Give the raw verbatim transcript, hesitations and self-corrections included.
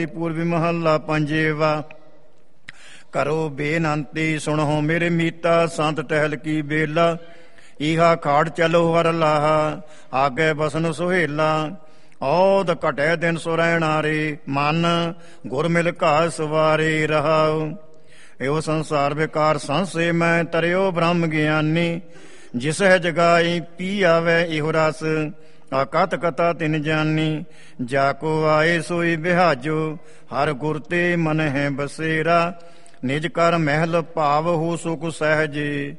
ਪੂਰਬੀ ਮਹੱਲਾ ਪੰਜੇਵਾ। ਕਰੋ ਬੇਨੰਤੀ ਸੁਣੋ ਮੇਰੇ ਮੀਤਾ, ਸੰਤ ਟਹਿਲ ਕੀ ਬੇਲਾ। ਈਹਾ ਖਾੜ ਚਲੋ ਹਰ ਲਾਹਾ, ਆਗੇ ਬਸਨ ਸੁਹੇਲਾ। ਔਦ ਘਟੈ ਦਿਨ ਸੁਰੈਣਾ ਰੇ, ਮਨ ਗੁਰ ਮਿਲ ਘਾ ਸਵਾਰੇ ਰਹਾਉ। ਇਹੋ ਸੰਸਾਰ ਵਿਕਾਰ ਸੰਸੇ ਮੈਂ, ਤਰਿਓ ਬ੍ਰਹਮ ਗਿਆਨੀ। ਜਿਸ ਹੈ ਜਗਾਈ ਪੀ ਆਵੈ ਇਹੋ ਰਸ, ਆਕਤ ਕਥਾ ਤਿਨ ਜਾਨੀ। ਜਾ ਕੋ ਆਏ ਸੋਈ ਬਿਹਾਜੋ, ਹਰ ਗੁਰ ਤੇ ਮਨ ਹੈ ਬਸੇਰਾ। ਨਿਜ ਕਰ ਮਹਿਲ ਭਾਵ ਹੋ ਸੁਖ ਸਹਿਜੇ,